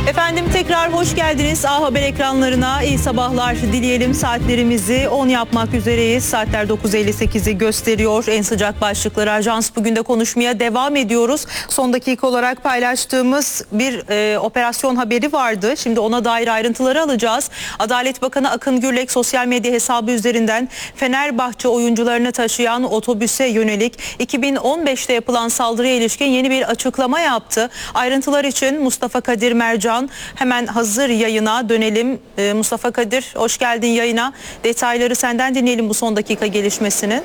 Efendim tekrar hoş geldiniz A Haber ekranlarına. İyi sabahlar dileyelim. Saatlerimizi 10 yapmak üzereyiz. Saatler 9.58'i gösteriyor. En sıcak başlıkları Ajans bugün de konuşmaya devam ediyoruz. Son dakika olarak paylaştığımız bir operasyon haberi vardı. Şimdi ona dair ayrıntıları alacağız. Adalet Bakanı Akın Gürlek sosyal medya hesabı üzerinden Fenerbahçe oyuncularını taşıyan otobüse yönelik 2015'te yapılan saldırıya ilişkin yeni bir açıklama yaptı. Ayrıntılar için Mustafa Kadir Mercan hemen hazır, yayına dönelim. Mustafa Kadir, hoş geldin yayına. Detayları senden dinleyelim bu son dakika gelişmesini.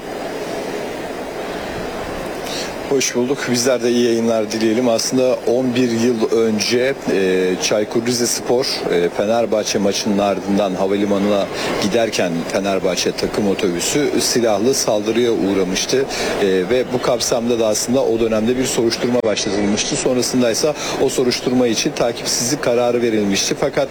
Hoş bulduk. Bizler de iyi yayınlar dileyelim. Aslında 11 yıl önce Çaykur Rizespor Fenerbahçe maçının ardından havalimanına giderken Fenerbahçe takım otobüsü silahlı saldırıya uğramıştı. Ve bu kapsamda da aslında o dönemde bir soruşturma başlatılmıştı. Sonrasında ise o soruşturma için takipsizlik kararı verilmişti. Fakat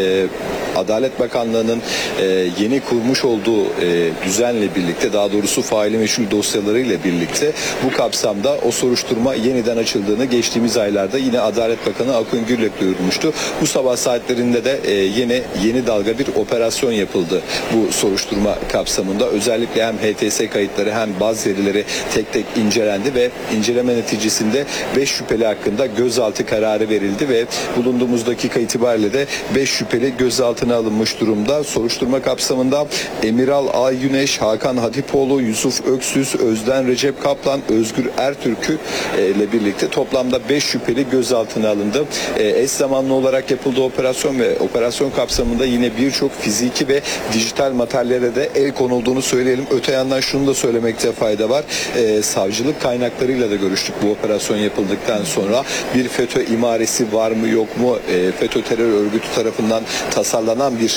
Adalet Bakanlığı'nın yeni kurmuş olduğu düzenle birlikte, daha doğrusu faili meçhul dosyalarıyla birlikte bu kapsamda o soruşturma yeniden açıldığını geçtiğimiz aylarda yine Adalet Bakanı Akın Gürlek duyurmuştu. Bu sabah saatlerinde de yeni dalga bir operasyon yapıldı bu soruşturma kapsamında. Özellikle hem HTS kayıtları hem baz verileri tek tek incelendi ve inceleme neticesinde 5 şüpheli hakkında gözaltı kararı verildi ve bulunduğumuz dakika itibariyle de 5 şüpheli gözaltına alınmış durumda. Soruşturma kapsamında Emiral Ay Güneş, Hakan Hatipoğlu, Yusuf Öksüz, Özden Recep Kaplan, Özgür Ertürk'ü ile birlikte toplamda 5 şüpheli gözaltına alındı. Eş zamanlı olarak yapıldığı operasyon ve operasyon kapsamında yine birçok fiziki ve dijital materyallere de el konulduğunu söyleyelim. Öte yandan şunu da söylemekte fayda var. Savcılık kaynaklarıyla da görüştük bu operasyon yapıldıktan sonra. Bir FETÖ imaresi var mı yok mu? FETÖ terör örgütü tarafından tasarlanan bir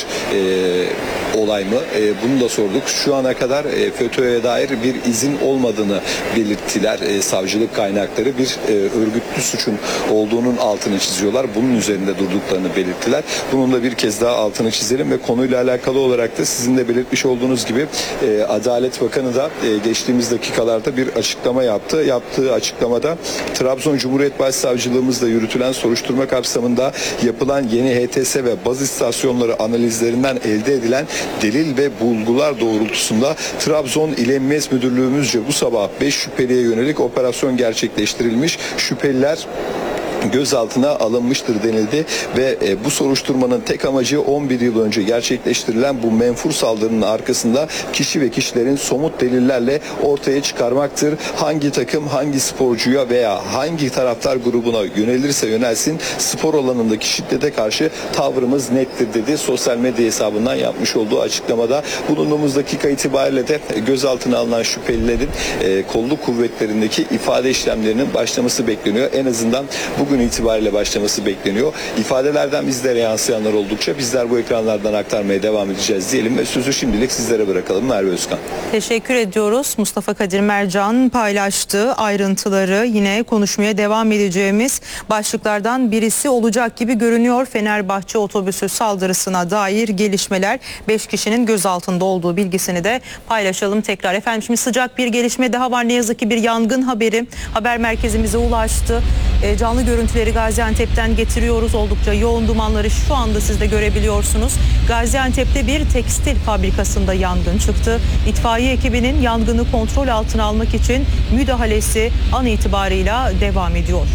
olay mı? Bunu da sorduk. Şu ana kadar FETÖ'ye dair bir izin olmadığını belirttiler. Savcılık kaynakları bir örgütlü suçun olduğunun altını çiziyorlar. Bunun üzerinde durduklarını belirttiler. Bunun da bir kez daha altını çizelim ve konuyla alakalı olarak da sizin de belirtmiş olduğunuz gibi Adalet Bakanı da geçtiğimiz dakikalarda bir açıklama yaptı. Yaptığı açıklamada Trabzon Cumhuriyet Başsavcılığımızda yürütülen soruşturma kapsamında yapılan yeni HTS ve baz istasyonları analizlerinden elde edilen delil ve bulgular doğrultusunda Trabzon İl Emniyet Müdürlüğümüzce bu sabah 5 şüpheliye yönelik operasyon gerçekleştirilmiş. Şüpheliler gözaltına alınmıştır denildi ve bu soruşturmanın tek amacı 11 yıl önce gerçekleştirilen bu menfur saldırının arkasında kişi ve kişilerin somut delillerle ortaya çıkarmaktır. Hangi takım hangi sporcuya veya hangi taraftar grubuna yönelirse yönelsin spor alanındaki şiddete karşı tavrımız nettir dedi. Sosyal medya hesabından yapmış olduğu açıklamada bulunduğumuz dakika itibariyle de gözaltına alınan şüphelilerin kolluk kuvvetlerindeki ifade işlemlerinin başlaması bekleniyor. En azından bugün itibariyle başlaması bekleniyor. İfadelerden bizlere yansıyanlar oldukça bizler bu ekranlardan aktarmaya devam edeceğiz diyelim ve sözü şimdilik sizlere bırakalım. Merve Özkan. Teşekkür ediyoruz. Mustafa Kadir Mercan paylaştığı ayrıntıları yine konuşmaya devam edeceğimiz başlıklardan birisi olacak gibi görünüyor. Fenerbahçe otobüsü saldırısına dair gelişmeler, 5 kişinin gözaltında olduğu bilgisini de paylaşalım tekrar. Efendim şimdi sıcak bir gelişme daha var. Ne yazık ki bir yangın haberi haber merkezimize ulaştı. Canlı görüntüleri Gaziantep'ten getiriyoruz. Oldukça yoğun dumanları şu anda siz de görebiliyorsunuz. Gaziantep'te bir tekstil fabrikasında yangın çıktı. İtfaiye ekibinin yangını kontrol altına almak için müdahalesi an itibarıyla devam ediyor.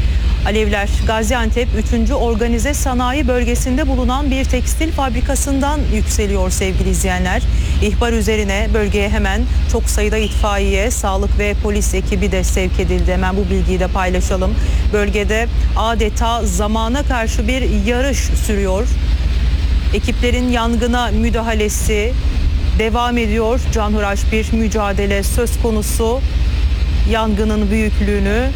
Alevler Gaziantep 3. Organize Sanayi Bölgesi'nde bulunan bir tekstil fabrikasından yükseliyor sevgili izleyenler. İhbar üzerine bölgeye hemen çok sayıda itfaiye, sağlık ve polis ekibi de sevk edildi. Hemen bu bilgiyi de paylaşalım. Bölgede adeta zamana karşı bir yarış sürüyor. Ekiplerin yangına müdahalesi devam ediyor. Canhıraş bir mücadele söz konusu. Yangının büyüklüğünü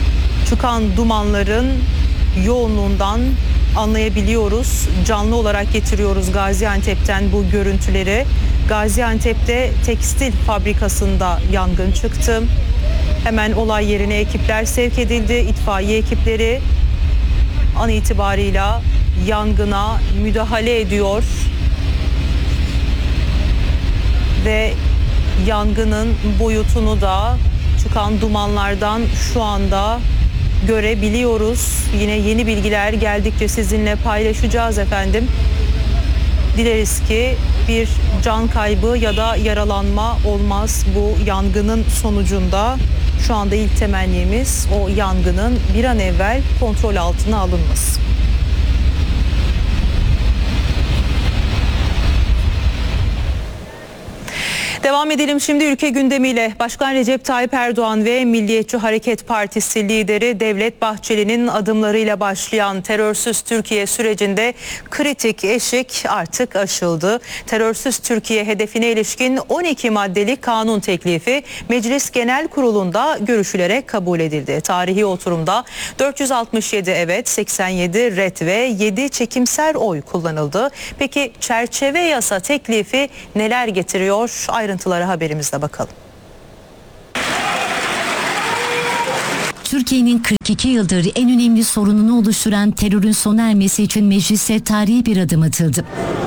çıkan dumanların yoğunluğundan anlayabiliyoruz. Canlı olarak getiriyoruz Gaziantep'ten bu görüntüleri. Gaziantep'te tekstil fabrikasında yangın çıktı. Hemen olay yerine ekipler sevk edildi. İtfaiye ekipleri an itibarıyla yangına müdahale ediyor. Ve yangının boyutunu da çıkan dumanlardan şu anda görebiliyoruz. Yine yeni bilgiler geldikçe sizinle paylaşacağız efendim. Dileriz ki bir can kaybı ya da yaralanma olmaz bu yangının sonucunda. Şu anda ilk temennimiz o yangının bir an evvel kontrol altına alınması. Devam edelim şimdi ülke gündemiyle. Başkan Recep Tayyip Erdoğan ve Milliyetçi Hareket Partisi lideri Devlet Bahçeli'nin adımlarıyla başlayan terörsüz Türkiye sürecinde kritik eşik artık aşıldı. Terörsüz Türkiye hedefine ilişkin 12 maddelik kanun teklifi Meclis Genel Kurulu'nda görüşülerek kabul edildi. Tarihi oturumda 467 evet, 87 ret ve 7 çekimser oy kullanıldı. Peki çerçeve yasa teklifi neler getiriyor? Ayrıntılara haberimizde bakalım. Türkiye'nin 42 yıldır en önemli sorununu oluşturan terörün sona ermesi için mecliste tarihi bir adım atıldı.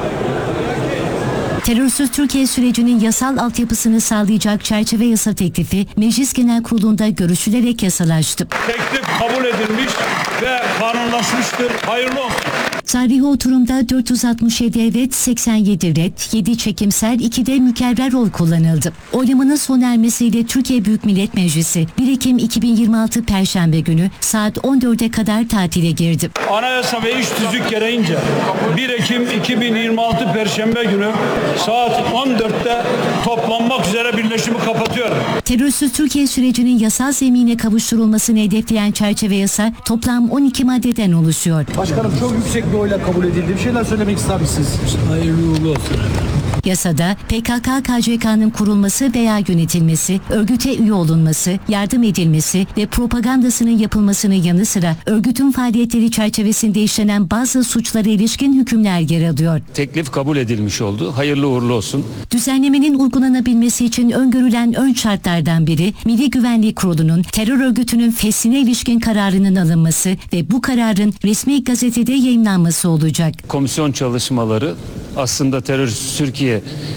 Terörsüz Türkiye sürecinin yasal altyapısını sağlayacak çerçeve yasa teklifi Meclis Genel Kurulu'nda görüşülerek yasalaştı. Teklif kabul edilmiş ve kanunlaşmıştır. Hayırlı olsun. Tarihi oturumda 467 evet, 87 ret, 7 çekimser, 2 de mükerrer oy kullanıldı. Oylamanın sona ermesiyle Türkiye Büyük Millet Meclisi 1 Ekim 2026 Perşembe günü saat 14'e kadar tatile girdi. Anayasa ve iş tüzük gereğince 1 Ekim 2026 Perşembe günü saat 14'te toplanmak üzere birleşimi kapatıyorum. Terörsüz Türkiye sürecinin yasal zemine kavuşturulmasını hedefleyen çerçeve yasa toplam 12 maddeden oluşuyor. Başkanım çok yüksek bir oyla kabul edildi. Bir şeyler söylemek ister misiniz? Hayırlı uğurlu olsun. Yasada PKK-KCK'nın kurulması veya yönetilmesi, örgüte üye olunması, yardım edilmesi ve propagandasının yapılmasının yanı sıra örgütün faaliyetleri çerçevesinde işlenen bazı suçlara ilişkin hükümler yer alıyor. Teklif kabul edilmiş oldu. Hayırlı uğurlu olsun. Düzenlemenin uygulanabilmesi için öngörülen ön şartlardan biri Milli Güvenlik Kurulu'nun terör örgütünün feshine ilişkin kararının alınması ve bu kararın resmi gazetede yayınlanması olacak. Komisyon çalışmaları aslında terörist Türkiye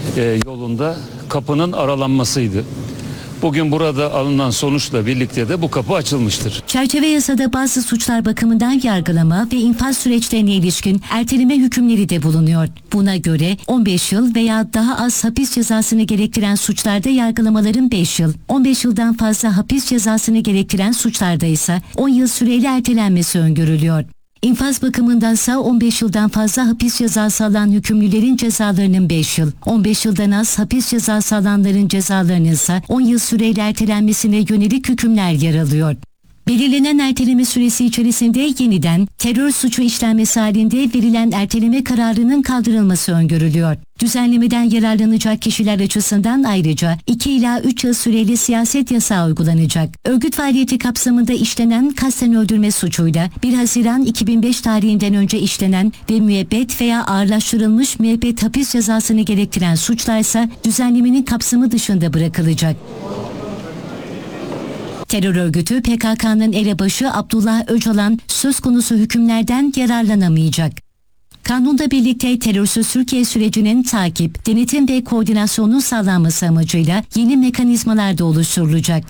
yolunda kapının aralanmasıydı. Bugün burada alınan sonuçla birlikte de bu kapı açılmıştır. Çerçeve yasada bazı suçlar bakımından yargılama ve infaz süreçlerine ilişkin erteleme hükümleri de bulunuyor. Buna göre 15 yıl veya daha az hapis cezasını gerektiren suçlarda yargılamaların 5 yıl, 15 yıldan fazla hapis cezasını gerektiren suçlarda ise 10 yıl süreyle ertelenmesi öngörülüyor. İnfaz bakımındansa 15 yıldan fazla hapis cezası alan hükümlülerin cezalarının 5 yıl, 15 yıldan az hapis cezası alanların cezalarının ise 10 yıl süreyle ertelenmesine yönelik hükümler yer alıyor. Belirlenen erteleme süresi içerisinde yeniden terör suçu işlenmesi halinde verilen erteleme kararının kaldırılması öngörülüyor. Düzenlemeden yararlanacak kişiler açısından ayrıca 2 ila 3 yıl süreli siyaset yasağı uygulanacak. Örgüt faaliyeti kapsamında işlenen kasten öldürme suçuyla 1 Haziran 2005 tarihinden önce işlenen ve müebbet veya ağırlaştırılmış müebbet hapis cezasını gerektiren suçlarsa düzenlemenin kapsamı dışında bırakılacak. Terör örgütü PKK'nın elebaşı Abdullah Öcalan söz konusu hükümlerden yararlanamayacak. Kanunla birlikte terörsüz Türkiye sürecinin takip, denetim ve koordinasyonun sağlanması amacıyla yeni mekanizmalar da oluşturulacak.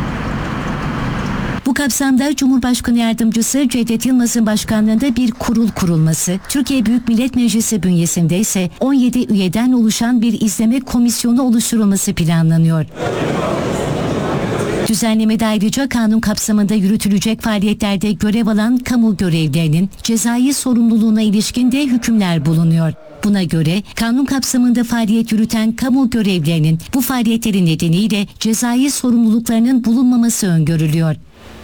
Bu kapsamda Cumhurbaşkanı Yardımcısı Cevdet Yılmaz'ın başkanlığında bir kurul kurulması, Türkiye Büyük Millet Meclisi bünyesinde ise 17 üyeden oluşan bir izleme komisyonu oluşturulması planlanıyor. Düzenlemede ayrıca kanun kapsamında yürütülecek faaliyetlerde görev alan kamu görevlilerinin cezai sorumluluğuna ilişkin de hükümler bulunuyor. Buna göre kanun kapsamında faaliyet yürüten kamu görevlilerinin bu faaliyetleri nedeniyle cezai sorumluluklarının bulunmaması öngörülüyor.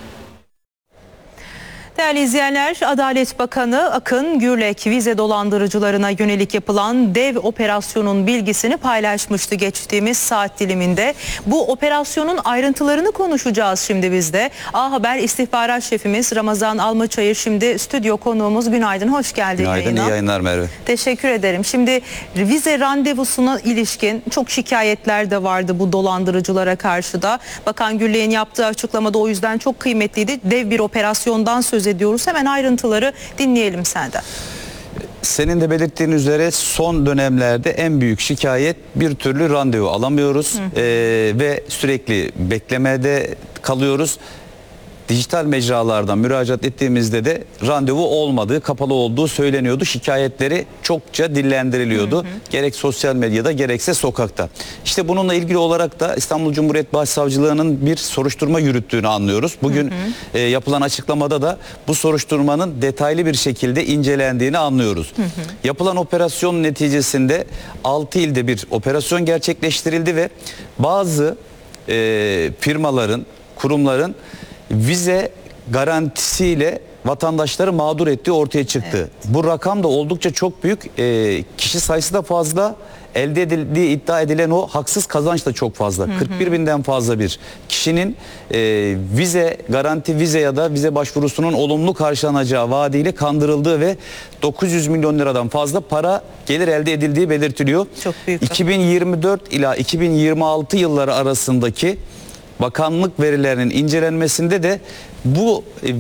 Değerli izleyenler, Adalet Bakanı Akın Gürlek vize dolandırıcılarına yönelik yapılan dev operasyonun bilgisini paylaşmıştı geçtiğimiz saat diliminde. Bu operasyonun ayrıntılarını konuşacağız şimdi biz de. A Haber İstihbarat Şefimiz Ramazan Almaçayır şimdi stüdyo konuğumuz. Günaydın, hoş geldin. Günaydın, iyi yayınlar Merve. Teşekkür ederim. Şimdi vize randevusuna ilişkin çok şikayetler de vardı bu dolandırıcılara karşı da. Bakan Gürlek'in yaptığı açıklamada o yüzden çok kıymetliydi. Dev bir operasyondan söz ediyoruz. Hemen ayrıntıları dinleyelim senden. Senin de belirttiğin üzere son dönemlerde en büyük şikayet bir türlü randevu alamıyoruz ve sürekli beklemede kalıyoruz. dijital mecralardan müracaat ettiğimizde de randevu olmadığı, kapalı olduğu söyleniyordu. Şikayetleri çokça dillendiriliyordu. Gerek sosyal medyada gerekse sokakta. İşte bununla ilgili olarak da İstanbul Cumhuriyet Başsavcılığı'nın bir soruşturma yürüttüğünü anlıyoruz. Bugün yapılan açıklamada da bu soruşturmanın detaylı bir şekilde incelendiğini anlıyoruz. Yapılan operasyon neticesinde 6 ilde bir operasyon gerçekleştirildi ve bazı firmaların, kurumların vize garantisiyle vatandaşları mağdur ettiği ortaya çıktı. Evet. Bu rakam da oldukça çok büyük. Kişi sayısı da fazla. Elde edildiği iddia edilen o haksız kazanç da çok fazla. 41 binden fazla bir kişinin vize, garanti vize ya da vize başvurusunun olumlu karşılanacağı vaadiyle kandırıldığı ve 900 milyon liradan fazla para gelir elde edildiği belirtiliyor. Çok büyük. 2024 ila 2026 yılları arasındaki bakanlık verilerinin incelenmesinde de bu